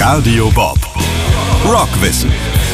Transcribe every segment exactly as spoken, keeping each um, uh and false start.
Radio Bob. Rockwissen.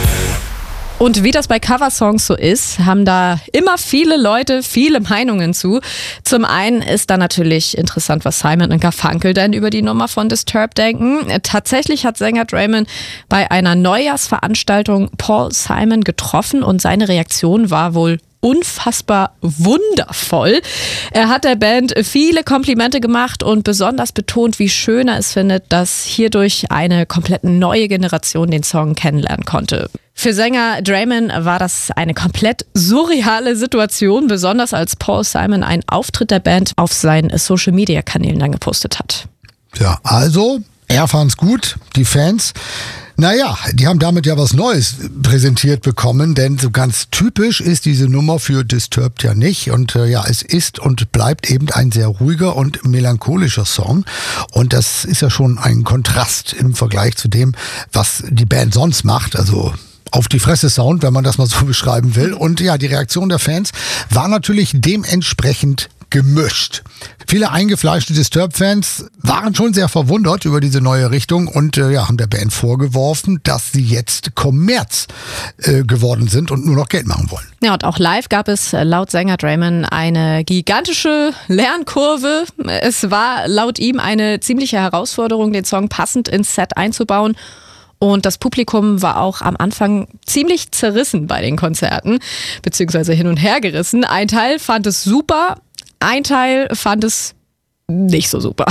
Und wie das bei Coversongs so ist, haben da immer viele Leute viele Meinungen zu. Zum einen ist da natürlich interessant, was Simon und Garfunkel denn über die Nummer von Disturbed denken. Tatsächlich hat Sänger Draiman bei einer Neujahrsveranstaltung Paul Simon getroffen und seine Reaktion war wohl unfassbar wundervoll. Er hat der Band viele Komplimente gemacht und besonders betont, wie schön er es findet, dass hierdurch eine komplett neue Generation den Song kennenlernen konnte. Für Sänger Draiman war das eine komplett surreale Situation, besonders als Paul Simon einen Auftritt der Band auf seinen Social-Media-Kanälen dann gepostet hat. Ja, also, er fand's gut, die Fans. Naja, die haben damit ja was Neues präsentiert bekommen, denn so ganz typisch ist diese Nummer für Disturbed ja nicht. Und äh, ja, es ist und bleibt eben ein sehr ruhiger und melancholischer Song. Und das ist ja schon ein Kontrast im Vergleich zu dem, was die Band sonst macht. Also auf die Fresse Sound, wenn man das mal so beschreiben will. Und ja, die Reaktion der Fans war natürlich dementsprechend gemischt. Viele eingefleischte Disturbed-Fans waren schon sehr verwundert über diese neue Richtung und äh, ja, haben der Band vorgeworfen, dass sie jetzt Kommerz äh, geworden sind und nur noch Geld machen wollen. Ja, und auch live gab es laut Sänger Draiman eine gigantische Lernkurve. Es war laut ihm eine ziemliche Herausforderung, den Song passend ins Set einzubauen. Und das Publikum war auch am Anfang ziemlich zerrissen bei den Konzerten, beziehungsweise hin und her gerissen. Ein Teil fand es super, ein Teil fand es nicht so super.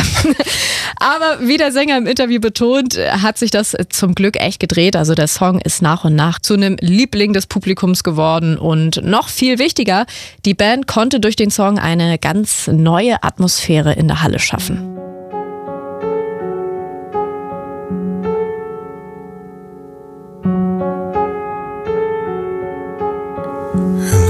Aber wie der Sänger im Interview betont, hat sich das zum Glück echt gedreht. Also der Song ist nach und nach zu einem Liebling des Publikums geworden. Und noch viel wichtiger, die Band konnte durch den Song eine ganz neue Atmosphäre in der Halle schaffen. And